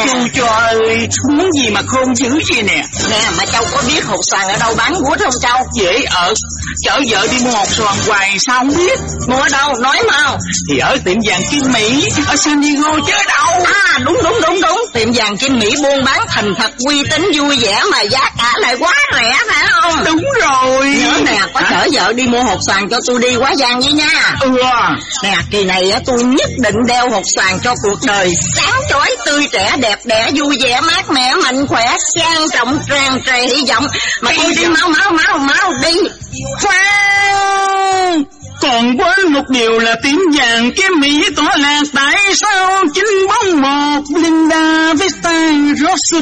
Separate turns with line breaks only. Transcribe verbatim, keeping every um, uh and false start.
Chu cho ơi, muốn gì mà khôn dữ vậy nè.
Nè, mà Châu có biết hột xoàn ở đâu bán quýt không Châu?
Dễ ở, chở vợ đi mua hột xoàn hoài sao không biết.
Mua ở đâu, nói mau.
Thì ở tiệm vàng Kim Mỹ, ở San Diego chứ đâu.
À, đúng đúng đúng đúng, tiệm vàng Kim Mỹ buôn bán thành thật, uy tín, vui vẻ mà giá cả lại quá rẻ phải không?
Đúng rồi.
Nhớ nè, có chở vợ đi mua hột xoàn cho tôi đi Quá Giang với nha.
Ừ.
Nè, kỳ này tôi nhất định đeo hột xoàn cho cuộc đời sáng chói, tươi trẻ, đẹp đẽ, vui vẻ, mát mẻ, mạnh khỏe, sang trọng, tràn trề hy vọng. Mà tôi đi mau mau mau mau đi.
Khoan, còn quên một điều là tiệm vàng Kim Mỹ tọa lạc tại sao chín bốn một Linda Vista Ross